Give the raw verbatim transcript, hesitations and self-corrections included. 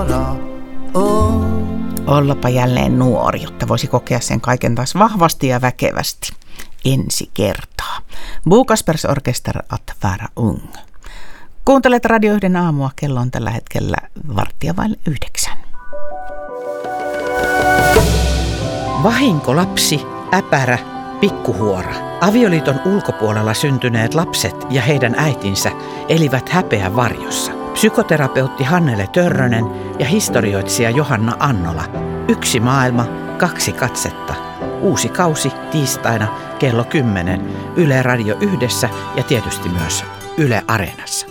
Ollapa jälleen nuori, jotta voisi kokea sen kaiken taas vahvasti ja väkevästi. Ensi kertaa. Bo Kaspers Orkester att vara ung. Kuuntelet Radio yhden aamua, kello on tällä hetkellä varttia vain yhdeksän. Vahinkolapsi, äpärä, pikkuhuora. Avioliiton ulkopuolella syntyneet lapset ja heidän äitinsä elivät häpeän varjossa. Psykoterapeutti Hannele Törrönen ja historioitsija Johanna Annola. Yksi maailma, kaksi katsetta. Uusi kausi tiistaina kello kymmenen. Yle Radio Yhdessä ja tietysti myös Yle Areenassa.